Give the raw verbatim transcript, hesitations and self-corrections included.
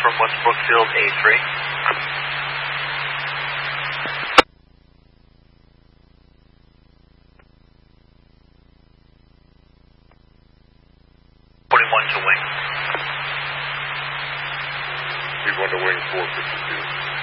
from West Brookfield, A three. forty-one to wing. He's one to wing four fifty-two.